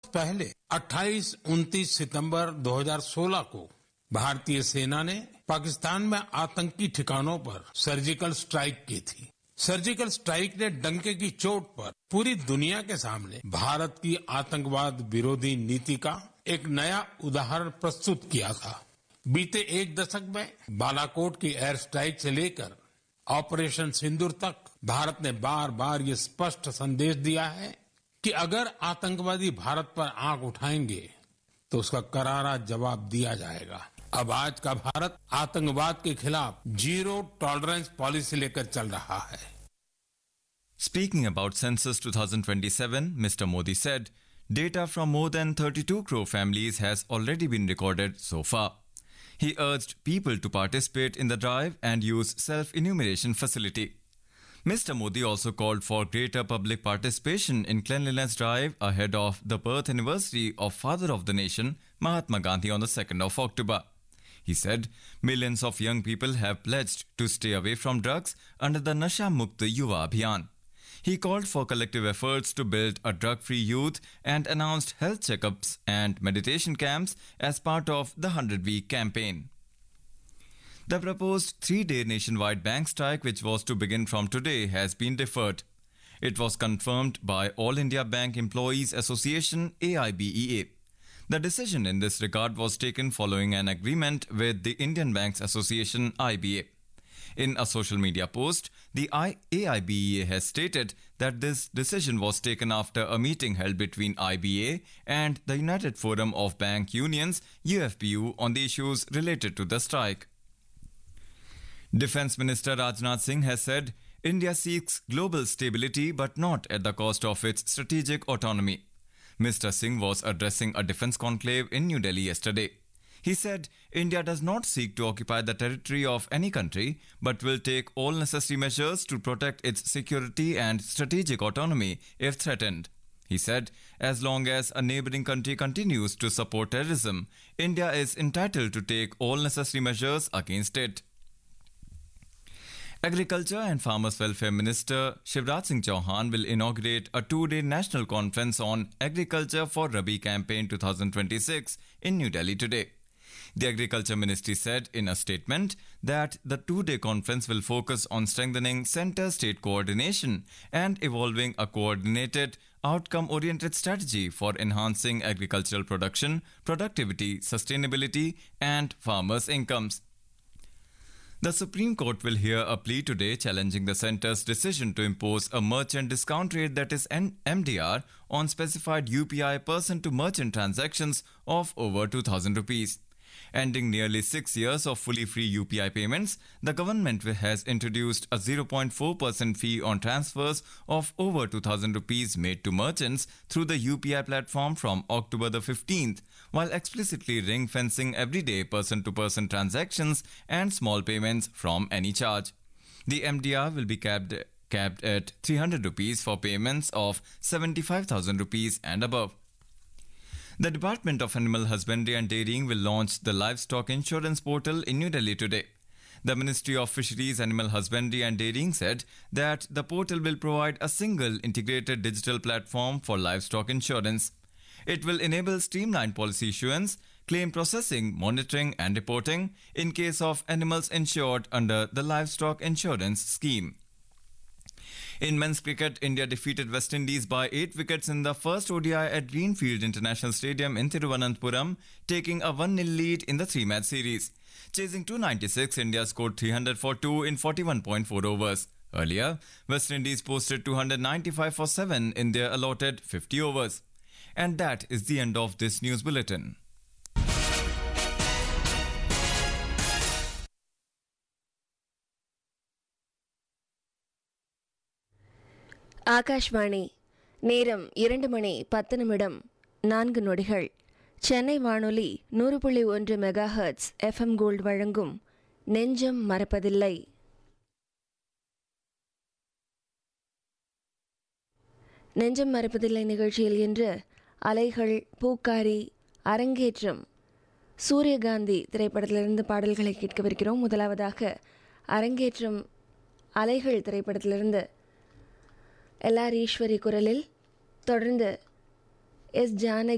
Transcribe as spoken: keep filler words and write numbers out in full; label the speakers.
Speaker 1: पहले अट्ठाईस उनतीस सितंबर दो हज़ार सोलह को भारतीय सेना ने पाकिस्तान में आतंकी ठिकानों पर सर्जिकल स्ट्राइक की थी। सर्जिकल स्ट्राइक ने डंके की चोट पर पूरी दुनिया के सामने भारत की आतंकवाद विरोधी नीति का एक नया उदाहरण प्रस्तुत किया था। बीते एक दशक में बालाकोट की एयर स्ट्राइक से लेकर ऑपरेशन सिंदूर तक भारत ने बार बार ये स्पष्ट संदेश दिया है कि अगर आतंकवादी भारत पर आंख उठाएंगे तो उसका करारा जवाब दिया जाएगा। अब आज का भारत आतंकवाद के खिलाफ जीरो टॉलरेंस पॉलिसी लेकर चल रहा है।
Speaker 2: Speaking about Census twenty twenty-seven, Mister Modi said, data from more than thirty-two crore families has already been recorded so far. He urged people to participate in the drive and use self-enumeration facility. Mister Modi also called for greater public participation in cleanliness drive ahead of the birth anniversary of Father of the Nation, Mahatma Gandhi, on the second of October. He said millions of young people have pledged to stay away from drugs under the Nasha Mukta Yuva Abhiyan. He called for collective efforts to build a drug-free youth and announced health checkups and meditation camps as part of the one hundred week campaign. The proposed three-day nationwide bank strike, which was to begin from today, has been deferred. It was confirmed by All India Bank Employees Association A I B E A. The decision in this regard was taken following an agreement with the Indian Banks Association I B A. In a social media post, the A I B E A has stated that this decision was taken after a meeting held between I B A and the United Forum of Bank Unions U F B U on the issues related to the strike. Defence Minister Rajnath Singh has said India seeks global stability but not at the cost of its strategic autonomy. Mister Singh was addressing a defence conclave in New Delhi yesterday. He said India does not seek to occupy the territory of any country but will take all necessary measures to protect its security and strategic autonomy if threatened. He said as long as a neighbouring country continues to support terrorism, India is entitled to take all necessary measures against it. Agriculture and Farmers Welfare Minister Shivraj Singh Chauhan will inaugurate a two-day national conference on Agriculture for Rabi Campaign twenty twenty-six in New Delhi today. The Agriculture Ministry said in a statement that the two-day conference will focus on strengthening centre-state coordination and evolving a coordinated, outcome-oriented strategy for enhancing agricultural production, productivity, sustainability and farmers' incomes. The Supreme Court will hear a plea today challenging the centre's decision to impose a merchant discount rate, that is M D R, on specified U P I person-to-merchant transactions of over two thousand rupees. Ending nearly six years of fully free U P I payments, the government has introduced a zero point four percent fee on transfers of over two thousand rupees made to merchants through the U P I platform from October the fifteenth, while explicitly ring-fencing everyday person-to-person transactions and small payments from any charge. The M D R will be capped, capped at three hundred rupees for payments of seventy-five thousand rupees and above. The Department of Animal Husbandry and Dairying will launch the Livestock Insurance Portal in New Delhi today. The Ministry of Fisheries, Animal Husbandry and Dairying said that the portal will provide a single integrated digital platform for livestock insurance. It will enable streamlined policy issuance, claim processing, monitoring and reporting in case of animals insured under the Livestock Insurance Scheme. In men's cricket, India defeated West Indies by eight wickets in the first O D I at Greenfield International Stadium in Thiruvananthapuram, taking a one nil lead in the three-match series. Chasing two ninety-six, India scored three hundred for two in forty-one point four overs. Earlier, West Indies posted two hundred ninety-five for seven in their allotted fifty overs. And that is the end of this news bulletin.
Speaker 3: Akashvani நேரம் இரண்டு மணி பத்து நிமிடம் நான்கு நொடிகள். சென்னை வானொலி நூறு புள்ளி ஒன்று மெகா ஹெர்ட்ஸ் எஃப்எம் கோல்டு வழங்கும் நெஞ்சம் மறப்பதில்லை. நெஞ்சம் மறப்பதில்லை நிகழ்ச்சியில் இன்று அலைகள், பூக்காரி, அரங்கேற்றம், சூரியகாந்தி திரைப்படத்திலிருந்து பாடல்களை கேட்கவிருக்கிறோம். முதலாவதாக அரங்கேற்றம் அலைகள் திரைப்படத்திலிருந்து எல் ஆர் ஈஸ்வரி குரலில், தொடர்ந்து எஸ் ஜானகி